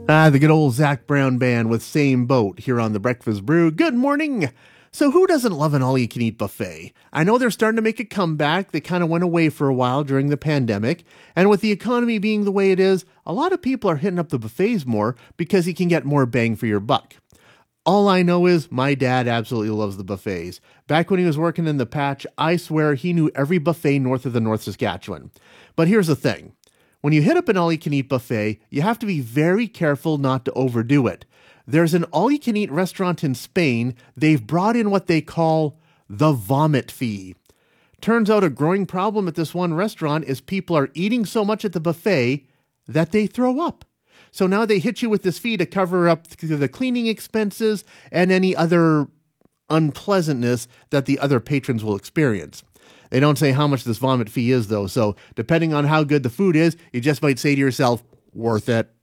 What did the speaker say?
The good old Zach Brown band with Same Boat here on the Breakfast Brew. Good morning. So who doesn't love an all-you-can-eat buffet? I know they're starting to make a comeback. They kind of went away for a while during the pandemic. And with the economy being the way it is, a lot of people are hitting up the buffets more because you can get more bang for your buck. All I know is my dad absolutely loves the buffets. Back when he was working in the patch, I swear he knew every buffet north of the North Saskatchewan. But here's the thing. When you hit up an all-you-can-eat buffet, you have to be very careful not to overdo it. There's an all-you-can-eat restaurant in Spain. They've brought in what they call the vomit fee. Turns out a growing problem at this one restaurant is people are eating so much at the buffet that they throw up. So now they hit you with this fee to cover up the cleaning expenses and any other unpleasantness that the other patrons will experience. They don't say how much this vomit fee is, though, so depending on how good the food is, you just might say to yourself, worth it.